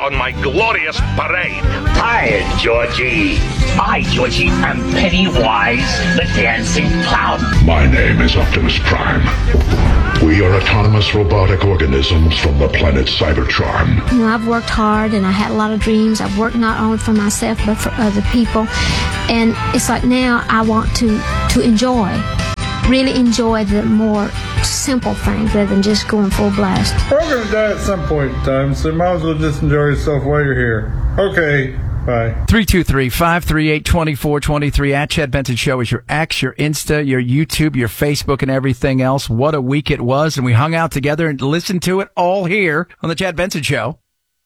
on my glorious parade. Tired, Georgie. I, Georgie, am Pennywise, the dancing clown. My name is Optimus Prime. We are autonomous robotic organisms from the planet Cybertron. You know, I've worked hard and I had a lot of dreams. I've worked not only for myself but for other people. And it's like now I want to enjoy, really enjoy the more simple things rather than just going full blast. We're all going to die at some point in time, so you might as well just enjoy yourself while you're here. Okay, bye. 323-538-2423 at Chad Benson Show is your X, your Insta, your YouTube, your Facebook, and everything else. What a week it was, and we hung out together and listened to it all here on the Chad Benson Show.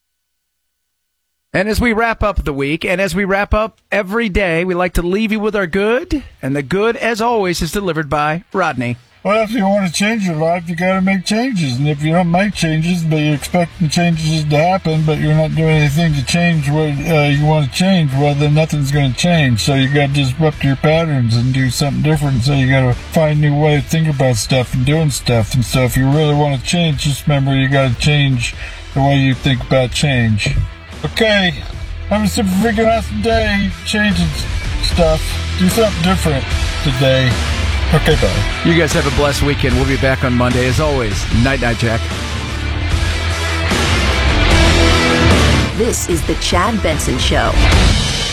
And as we wrap up the week, and as we wrap up every day, we like to leave you with our good, and the good, as always, is delivered by Rodney. Well, if you want to change your life, you got to make changes. And if you don't make changes, but you're expecting changes to happen, but you're not doing anything to change what you want to change, well, then nothing's going to change. So you got to disrupt your patterns and do something different. So you got to find a new way to think about stuff and doing stuff. And so if you really want to change, just remember you got to change the way you think about change. Okay, have a super freaking awesome day. Changing stuff. Do something different today. Okay, bye. You guys have a blessed weekend. We'll be back on Monday. As always, night-night, Jack. This is the Chad Benson Show.